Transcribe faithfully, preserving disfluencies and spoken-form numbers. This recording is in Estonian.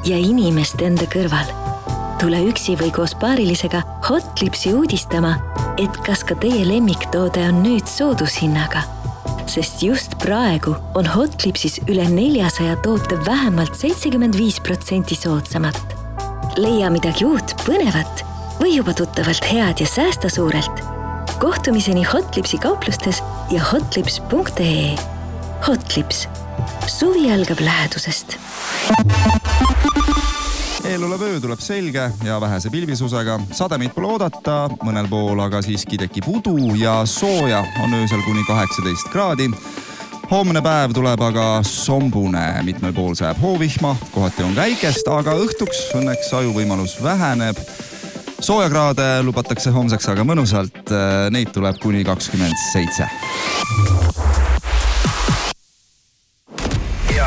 ja inimest enda kõrval. Tule üksi või koos paarilisega Hotlipsi uudistama, et kas ka teie lemmiktoode on nüüd soodushinnaga. Sest just praegu on Hotlipsis üle neljasaja toote vähemalt seitsekümmend viis protsenti soodsamat. Leia midagi uut, põnevat või juba tuttavalt head ja säästa suurelt. Kohtumiseni Hotlipsi kauplustes ja hotlips punkt ee. Hotlips. Suvi algab lähedusest. Eelulavöö tuleb selge ja vähese pilvisusega. Sademeid pole oodata, mõnel pool aga siiski tekib udu ja sooja on öösel kuni kaheksateist kraadi. Homne päev tuleb aga sombune, mitmel pool sajab hoovihma, kohati on käikest, aga õhtuks õnneks ajuvõimalus väheneb. Soojakraade lubatakse homseks aga mõnusalt, neid tuleb kuni kakskümmend seitse.